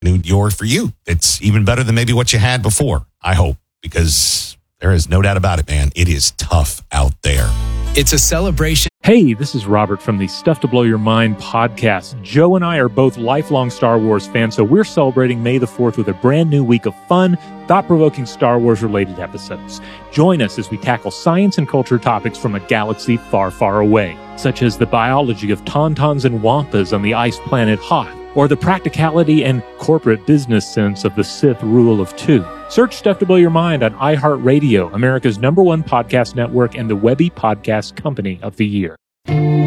New York for you. It's even better than maybe what you had before, I hope, because there is no doubt about it, man. It is tough out there. It's a celebration. Hey, this is Robert from the Stuff to Blow Your Mind podcast. Joe and I are both lifelong Star Wars fans, so we're celebrating May the 4th with a brand new week of fun, thought-provoking Star Wars-related episodes. Join us as we tackle science and culture topics from a galaxy far, far away, such as the biology of tauntauns and wampas on the ice planet Hoth, or the practicality and corporate business sense of the Sith rule of two. Search Stuff to Blow Your Mind on iHeartRadio, America's #1 podcast network and the Webby Podcast Company of the Year.